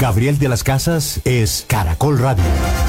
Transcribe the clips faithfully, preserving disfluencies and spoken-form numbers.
Gabriel de las Casas es Caracol Radio.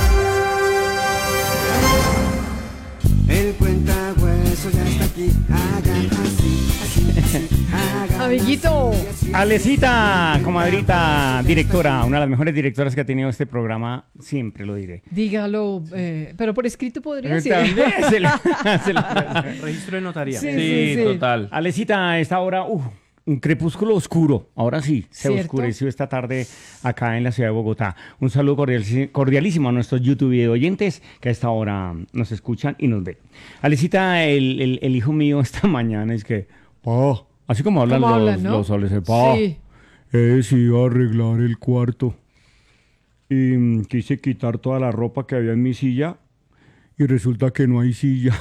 El cuentahueso ya está aquí, hagan así, así, así, hagan Amiguito. así, así, Alecita, comadrita, directora, una de las mejores directoras que ha tenido este programa, siempre lo diré. Dígalo, eh, pero por escrito podría Eh, ser. también se le- se le- Registro de notaría. Sí, Sí, sí, sí. total. Alecita, a esta hora, uh, un crepúsculo oscuro. Ahora sí, se ¿Cierto? oscureció esta tarde acá en la ciudad de Bogotá. Un saludo cordial- cordialísimo a nuestros YouTube video oyentes que a esta hora nos escuchan y nos ven. Alecita, el, el- el hijo mío esta mañana es que, pa, así como hablan ¿Cómo los, hablan, no? los soles, pa, Sí. es iba a arreglar el cuarto y mm, quise quitar toda la ropa que había en mi silla y resulta que no hay silla.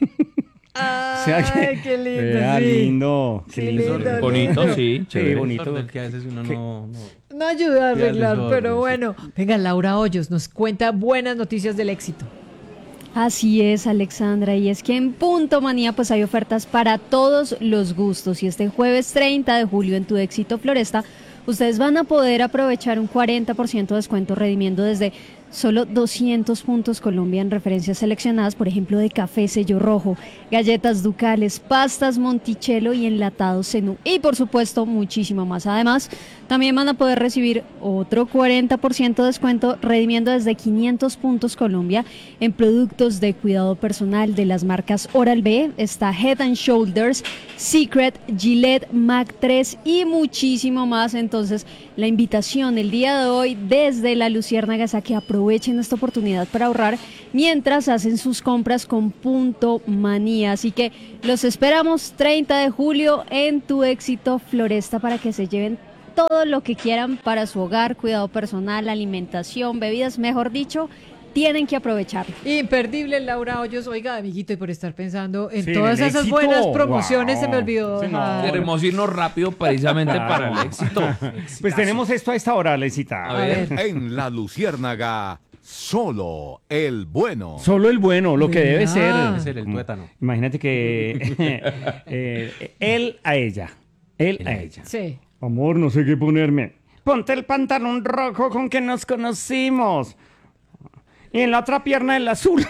O sea que- Ay, qué lindo. Vea, sí. lindo, qué Qué lindo. lindo. Bonito, sí. Chévere. bonito. Del que a veces uno ¿Qué? no, no- No ayuda a Ya les arreglar, doy, pero sí. bueno. Venga, Laura Hoyos nos cuenta buenas noticias del éxito. Así es, Alexandra, y es que en Punto Manía pues hay ofertas para todos los gustos y este jueves treinta de julio en Tu Éxito Floresta ustedes van a poder aprovechar un cuarenta por ciento de descuento redimiendo desde solo doscientos puntos Colombia en referencias seleccionadas, por ejemplo, de café sello rojo, galletas ducales, pastas Monticello y enlatados Zenú. Y por supuesto, muchísimo más. Además, también van a poder recibir otro cuarenta por ciento de descuento redimiendo desde quinientos puntos Colombia en productos de cuidado personal de las marcas Oral-B, está Head and Shoulders, Secret, Gillette, Mac tres y muchísimo más. Entonces, la invitación el día de hoy desde La Luciérnaga es a que aprovechen esta oportunidad para ahorrar mientras hacen sus compras con Punto Manía. Así que los esperamos treinta de julio en Tu Éxito Floresta para que se lleven todo lo que quieran para su hogar, cuidado personal, alimentación, bebidas, mejor dicho, tienen que aprovecharlo. Imperdible, Laura Hoyos. Oiga, amiguito, y por estar pensando en Sí, todas en el esas éxito. buenas promociones, se me Wow. olvidó. Sí, no. dejar- Queremos irnos rápido precisamente Claro. para el éxito. Pues tenemos esto a esta hora, Alecita. A ver. En La Luciérnaga, solo el bueno. Solo el bueno, lo que ¿Verdad? debe ser. Debe ser el Como- tuétano. Imagínate que eh, él a ella, él a ella. Sí. Amor, no sé qué ponerme. Ponte el pantalón rojo con que nos conocimos. Y en la otra pierna el azul.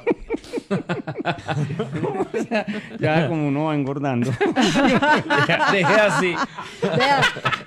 O sea, ya como uno va engordando. Deje así. Vea,